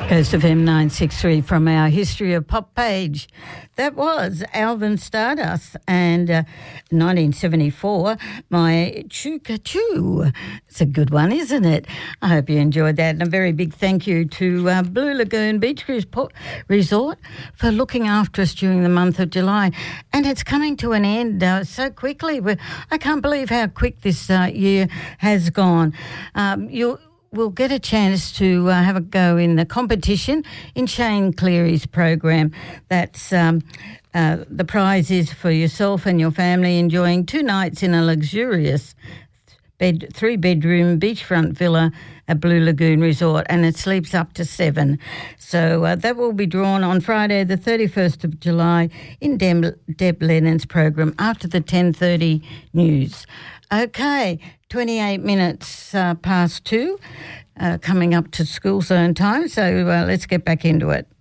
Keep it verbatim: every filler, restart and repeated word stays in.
Coast F M nine sixty-three from our History of Pop page. That was Alvin Stardust and uh, nineteen seventy-four, My Chooka Choo. It's a good one, isn't it? I hope you enjoyed that. And a very big thank you to uh, Blue Lagoon Beach Cruise Resort for looking after us during the month of July. And it's coming to an end uh, so quickly. We're, I can't believe how quick this uh, year has gone. Um, you'll We'll get a chance to uh, have a go in the competition in Shane Cleary's program. That's um, uh, the prize is for yourself and your family enjoying two nights in a luxurious bed, three-bedroom beachfront villa at Blue Lagoon Resort, and it sleeps up to seven. So uh, that will be drawn on Friday, the thirty-first of July, in Deb, Deb Lennon's program after the ten thirty news. Okay, twenty-eight minutes uh, past two, uh, coming up to school zone time, so uh, let's get back into it.